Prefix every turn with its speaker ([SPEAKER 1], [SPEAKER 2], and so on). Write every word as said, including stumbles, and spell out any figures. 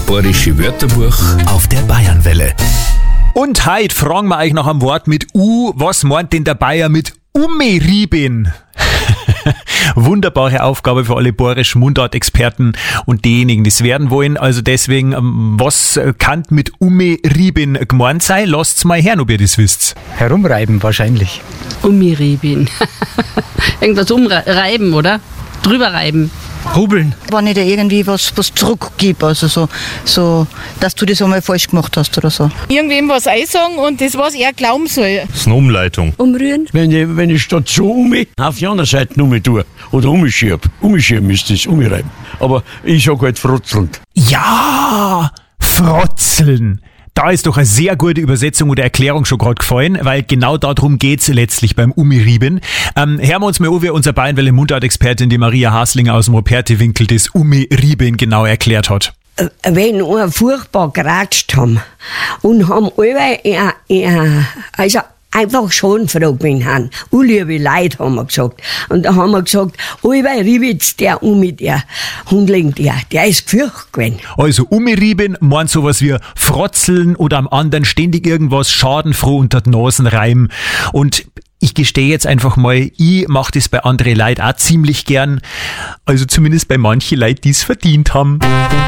[SPEAKER 1] Bayerische Wörterbuch auf der Bayernwelle.
[SPEAKER 2] Und heute fragen wir euch nach einem Wort mit U. Was meint denn der Bayer mit umrieben? Wunderbare Aufgabe für alle bayerischen Mundartexperten und diejenigen, die es werden wollen. Also deswegen, was kann mit umrieben gemeint sein? Lasst's mal her, ob ihr das wisst.
[SPEAKER 3] Herumreiben wahrscheinlich.
[SPEAKER 4] Umrieben. Irgendwas umreiben, oder? Drüber reiben.
[SPEAKER 3] Hubeln.
[SPEAKER 5] Wenn ich dir irgendwie was, was zurückgebe, also so, so, dass du das einmal falsch gemacht hast oder so.
[SPEAKER 6] Irgendwem was einsagen und das, was er glauben soll.
[SPEAKER 7] Das ist eine Umleitung.
[SPEAKER 4] Umrühren.
[SPEAKER 8] Wenn ich, wenn ich statt so um auf die andere Seite um tue oder umschiebe. Umschieben ist das, umreiben. Aber ich sag halt frotzeln.
[SPEAKER 2] Ja, frotzeln. Da ist doch eine sehr gute Übersetzung oder Erklärung schon gerade gefallen, weil genau darum geht's letztlich beim Umrieben. Ähm, hören wir uns mal an, wie unser Bayernwelle Mundartexpertin, die Maria Haslinger aus dem Ruperti-Winkel, das Umrieben genau erklärt hat.
[SPEAKER 9] Wenn wir furchtbar geratscht haben und haben alle, ja, ja, also einfach Schadenfrage bin haben. Unliebe Leute, haben wir gesagt. Und da haben wir gesagt, allweil riebt's der um mit der Hundling, der, der ist gefürcht gewesen.
[SPEAKER 2] Also umrieben meint sowas wie frotzeln oder am anderen ständig irgendwas schadenfroh unter die Nasen reiben. Und ich gestehe jetzt einfach mal, ich mache das bei anderen Leuten auch ziemlich gern. Also zumindest bei manchen Leuten, die es verdient haben.